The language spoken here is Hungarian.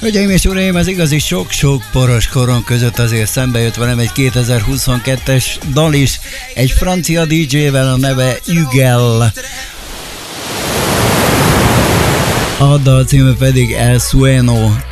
Hölgyeim és uraim, az igazi sok-sok poros koron között azért szembe jött velem egy 2022-es dal is, egy francia DJ-vel, a neve Hugel. A dal címe pedig El Sueno.